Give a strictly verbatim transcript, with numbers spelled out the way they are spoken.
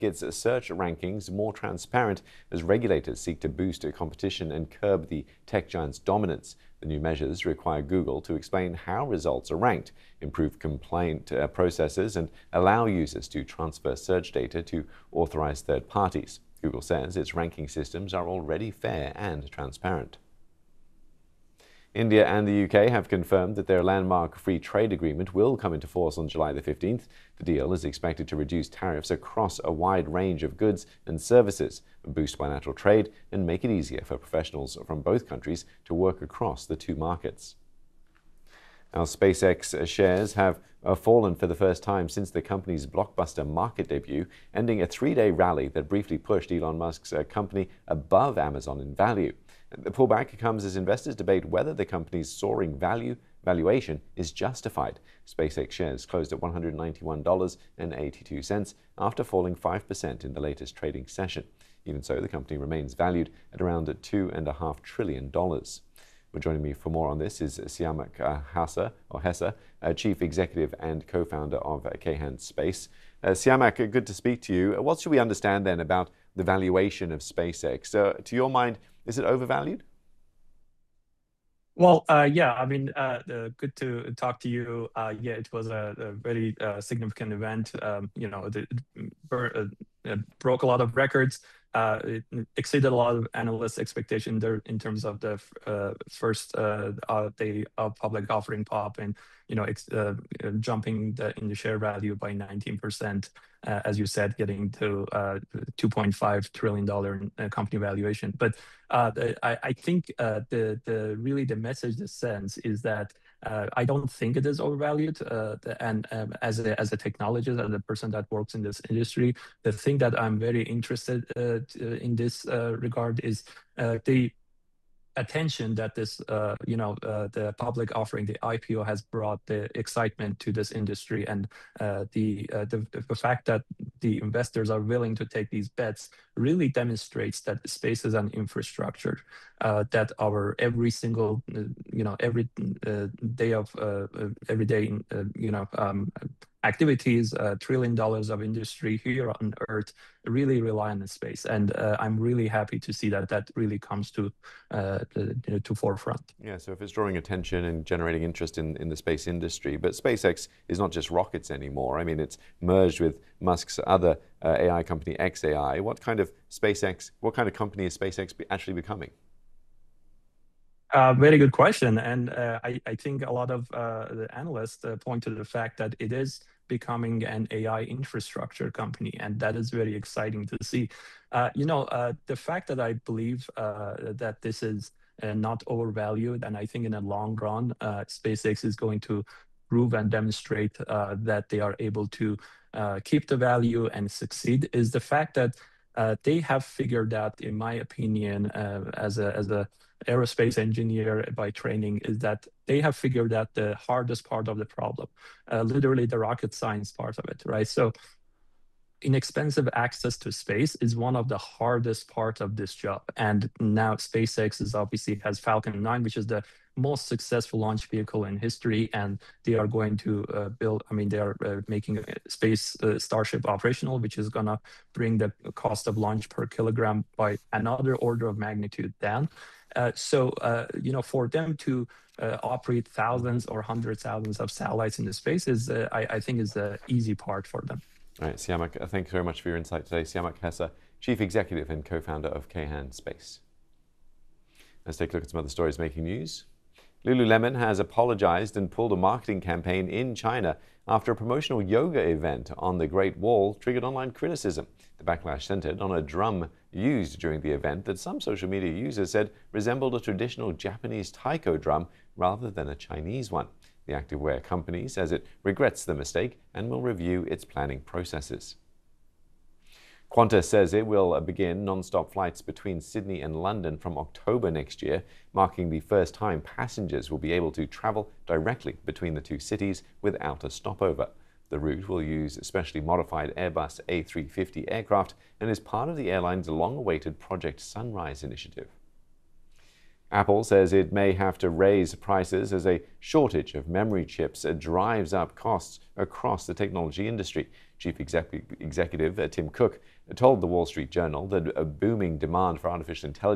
gets search rankings more transparent as regulators seek to boost competition and curb the tech giant's dominance. The new measures require Google to explain how results are ranked, improve complaint uh, processes, and allow users to transfer search data to authorized third parties. Google says its ranking systems are already fair and transparent. India and the U K have confirmed that their landmark free trade agreement will come into force on July the fifteenth. The deal is expected to reduce tariffs across a wide range of goods and services, boost bilateral trade, and make it easier for professionals from both countries to work across the two markets. Now, SpaceX shares have uh, fallen for the first time since the company's blockbuster market debut, ending a three-day rally that briefly pushed Elon Musk's uh, company above Amazon in value. The pullback comes as investors debate whether the company's soaring value valuation is justified. SpaceX shares closed at one hundred ninety-one dollars and eighty-two cents after falling five percent in the latest trading session. Even so, the company remains valued at around two point five trillion dollars. Well, joining me for more on this is Siamak uh, Hessa, or Hessa, uh, Chief Executive and Co-founder of uh, Kayhan Space. Uh, Siamak, uh, good to speak to you. Uh, what should we understand then about the valuation of SpaceX? Uh, to your mind, is it overvalued? Well, uh, yeah, I mean, uh, uh, good to talk to you. Uh, yeah, it was a, a very uh, significant event. Um, you know, it, it, it broke a lot of records. Uh, it exceeded a lot of analysts' expectation there in terms of the uh, first uh, uh, day of public offering pop, and you know, ex uh, jumping the, in the share value by nineteen percent. Uh, as you said, getting to uh, two point five trillion dollar company valuation. But uh, the, I, I think uh, the the really the message that sends is that uh, I don't think it is overvalued. Uh, the, and um, as a as a technologist, as a person that works in this industry, the thing that I'm very interested uh, to, in this uh, regard is uh, the attention that this, uh, you know, uh, the public offering, the I P O, has brought the excitement to this industry, and uh, the, uh, the the fact that the investors are willing to take these bets really demonstrates that space is an infrastructure uh, that our every single, uh, you know, every uh, day of uh, every day, uh, you know. Um, activities, uh, trillion dollars of industry here on Earth really rely on the space, and uh, I'm really happy to see that that really comes to uh, the, to forefront. Yeah, so if it's drawing attention and generating interest in, in the space industry, but SpaceX is not just rockets anymore. I mean, it's merged with Musk's other uh, A I company, xAI. What kind of SpaceX, what kind of company is SpaceX be actually becoming? Uh, very good question, and uh, I, I think a lot of uh, the analysts uh, point to the fact that it is becoming an A I infrastructure company, and that is very exciting to see. Uh, you know, uh, the fact that I believe uh, that this is uh, not overvalued, and I think in the long run, uh, SpaceX is going to prove and demonstrate uh, that they are able to uh, keep the value and succeed, is the fact that uh, they have figured out, in my opinion, uh, as a as a aerospace engineer by training, is that they have figured out the hardest part of the problem, uh, literally the rocket science part of it, right? So inexpensive access to space is one of the hardest parts of this job. And now SpaceX is obviously has Falcon nine, which is the most successful launch vehicle in history, and they are going to uh, build, I mean, they are uh, making a space uh, Starship operational, which is gonna bring the cost of launch per kilogram by another order of magnitude down. Uh, so, uh, you know, for them to uh, operate thousands or hundreds of thousands of satellites in the space is, uh, I, I think, is the easy part for them. All right, Siamak, uh, thank you very much for your insight today. Siamak Hessa, Chief Executive and Co-founder of Kayhan Space. Let's take a look at some other stories making news. Lululemon has apologized and pulled a marketing campaign in China after a promotional yoga event on the Great Wall triggered online criticism. The backlash centered on a drum used during the event that some social media users said resembled a traditional Japanese taiko drum rather than a Chinese one. The activewear company says it regrets the mistake and will review its planning processes. Qantas says it will begin non-stop flights between Sydney and London from October next year, marking the first time passengers will be able to travel directly between the two cities without a stopover. The route will use specially modified Airbus A three fifty aircraft and is part of the airline's long-awaited Project Sunrise initiative. Apple says it may have to raise prices as a shortage of memory chips drives up costs across the technology industry. Chief Executive Tim Cook told the Wall Street Journal that a booming demand for artificial intelligence